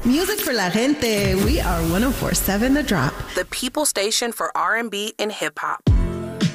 Music for la gente. We are 104.7 The Drop. The people station for R&B and hip hop.